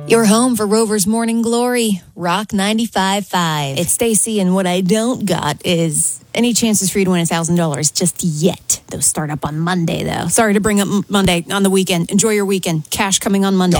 Your home for Rover's Morning Glory, Rock 95.5. It's Stacy, and what I don't got is any chances for you to win $1,000 just yet. Those start up on Monday, though. Sorry to bring up Monday on the weekend. Enjoy your weekend. Cash coming on Monday.